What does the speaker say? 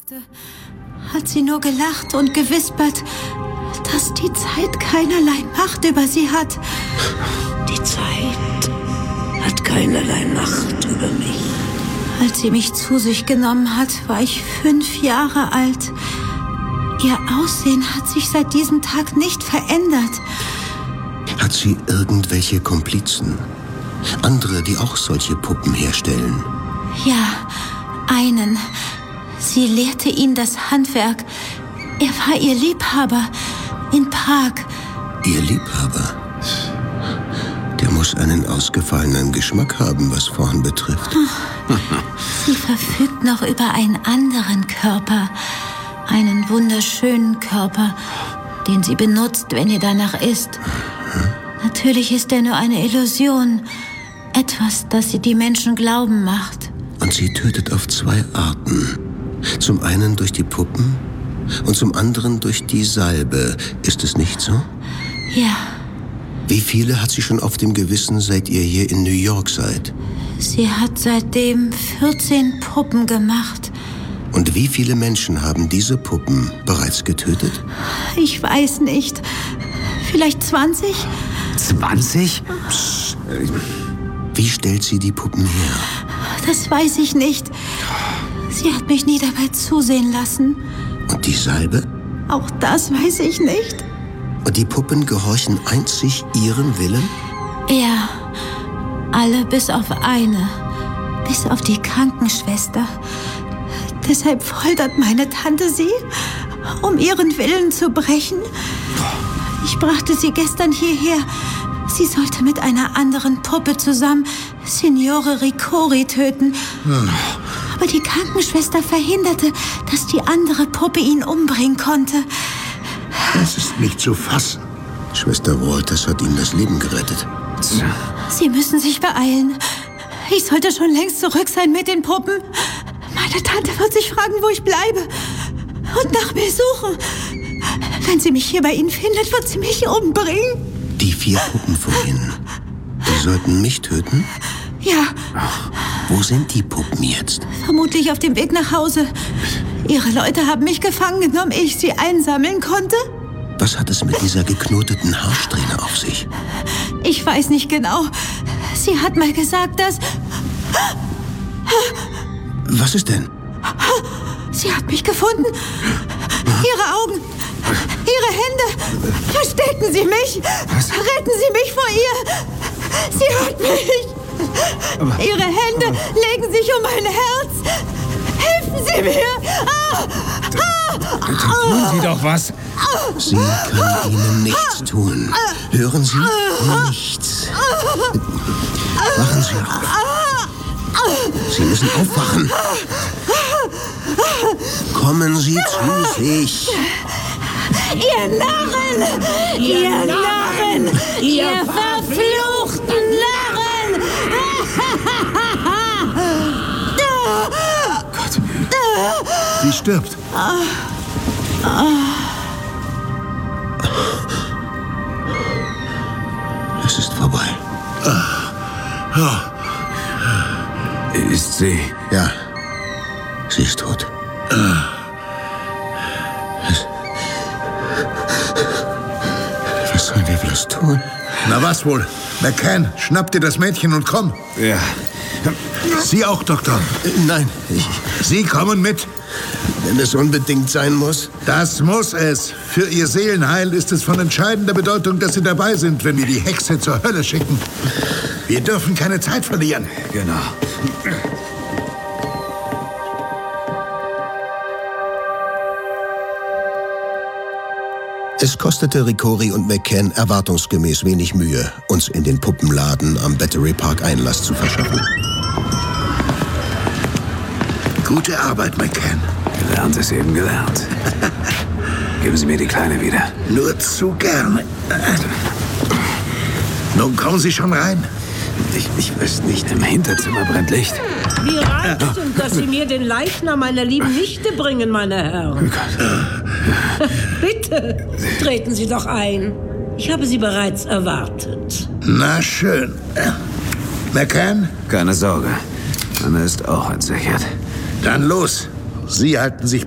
hat sie nur gelacht und gewispert, dass die Zeit keinerlei Macht über sie hat. Die Zeit hat keinerlei Macht über mich. Als sie mich zu sich genommen hat, war ich 5 Jahre alt. Ihr Aussehen hat sich seit diesem Tag nicht verändert. Hat sie irgendwelche Komplizen? Andere, die auch solche Puppen herstellen? Ja, einen. Sie lehrte ihn das Handwerk. Er war ihr Liebhaber in Prag. Ihr Liebhaber? Der muss einen ausgefallenen Geschmack haben, was Form betrifft. Sie verfügt noch über einen anderen Körper. Einen wunderschönen Körper, den sie benutzt, wenn ihr danach ist. Natürlich ist er nur eine Illusion. Etwas, das sie die Menschen glauben macht. Und sie tötet auf 2 Arten. Zum einen durch die Puppen und zum anderen durch die Salbe. Ist es nicht so? Ja. Wie viele hat sie schon auf dem Gewissen, seit ihr hier in New York seid? Sie hat seitdem 14 Puppen gemacht. Und wie viele Menschen haben diese Puppen bereits getötet? Ich weiß nicht. Vielleicht 20? 20? Psst. Wie stellt sie die Puppen her? Das weiß ich nicht. Sie hat mich nie dabei zusehen lassen. Und die Salbe? Auch das weiß ich nicht. Und die Puppen gehorchen einzig ihrem Willen? Ja, alle bis auf eine. Bis auf die Krankenschwester. Deshalb foltert meine Tante sie, um ihren Willen zu brechen. Ich brachte sie gestern hierher. Sie sollte mit einer anderen Puppe zusammen Signore Ricori töten. Aber die Krankenschwester verhinderte, dass die andere Puppe ihn umbringen konnte. Das ist nicht zu fassen. Schwester Walters hat ihm das Leben gerettet. Sie müssen sich beeilen. Ich sollte schon längst zurück sein mit den Puppen. Meine Tante wird sich fragen, wo ich bleibe und nach mir suchen. Wenn sie mich hier bei Ihnen findet, wird sie mich umbringen. Die 4 Puppen vorhin, die sollten mich töten? Ja. Wo sind die Puppen jetzt? Vermutlich auf dem Weg nach Hause. Ihre Leute haben mich gefangen genommen, ehe ich sie einsammeln konnte. Was hat es mit dieser geknoteten Haarsträhne auf sich? Ich weiß nicht genau. Sie hat mal gesagt, dass... Was ist denn? Sie hat mich gefunden. Ihre Augen, Ihre Hände. Verstecken Sie mich. Was? Retten Sie mich vor ihr. Sie hat mich. Aber Ihre Hände legen sich um mein Herz. Helfen Sie mir. tun Sie doch was. Sie kann Ihnen nichts tun. Hören Sie? Nichts. Wachen Sie auf. Sie müssen aufwachen. Kommen Sie zu sich. Ihr Narren! Ihr Narren! Ihr verfluchten Narren! Gott. Sie stirbt. Es ist vorbei. Ist sie? Ja, sie ist tot. Was sollen wir bloß tun? Na was wohl? McCann, schnapp dir das Mädchen und komm. Ja. Sie auch, Doktor. Nein, Sie kommen mit. wenn es unbedingt sein muss. Das muss es. Für Ihr Seelenheil ist es von entscheidender Bedeutung, dass Sie dabei sind, wenn wir die Hexe zur Hölle schicken. Wir dürfen keine Zeit verlieren. Genau. Es kostete Ricori und McCann erwartungsgemäß wenig Mühe, uns in den Puppenladen am Battery Park Einlass zu verschaffen. Gute Arbeit, McCann. Gelernt ist eben gelernt. Geben Sie mir die Kleine wieder. Nur zu gerne. Nun kommen Sie schon rein. Ich weiß nicht, im Hinterzimmer brennt Licht. Wie reizend, dass Sie mir den Leichnam meiner lieben Nichte bringen, meine Herren. Bitte, treten Sie doch ein. Ich habe Sie bereits erwartet. Na schön. McCann, Keine Sorge. Anna ist auch entsichert. dann los. Sie halten sich